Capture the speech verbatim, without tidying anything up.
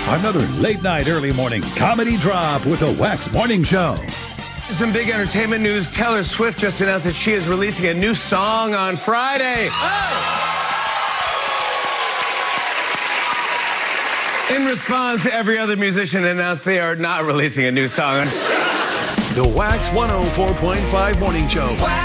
Another late night, early morning comedy drop with a Wax Morning Show. Some big entertainment news. Taylor Swift just announced that she is releasing a new song on Friday. Oh! In response, every other musician announced they are not releasing a new song. The Wax one oh four point five Morning Show.